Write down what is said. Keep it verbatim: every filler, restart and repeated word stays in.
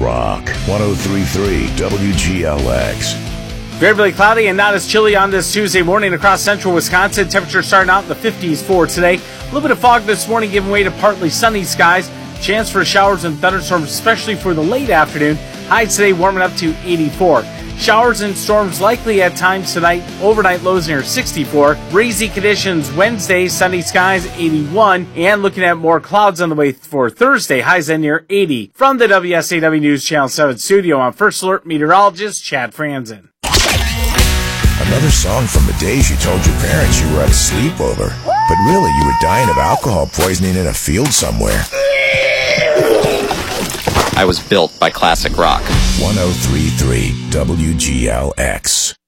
Rock. one oh three point three W G L X. Variably cloudy and not as chilly on this Tuesday morning across central Wisconsin. Temperature starting out in the fifties for today. A little bit of fog this morning giving way to partly sunny skies. Chance for showers and thunderstorms, especially for the late afternoon. Highs today warming up to eighty-four. Showers and storms likely at times tonight. Overnight lows near sixty-four. Breezy conditions Wednesday, sunny skies eighty-one. And looking at more clouds on the way for Thursday, highs at near eighty. From the W S A W News Channel seven studio, I'm First Alert meteorologist Chad Franzen. Another song from the days you told your parents you were at a sleepover, but really you were dying of alcohol poisoning in a field somewhere. I was built by classic rock. one oh three point three W G L X.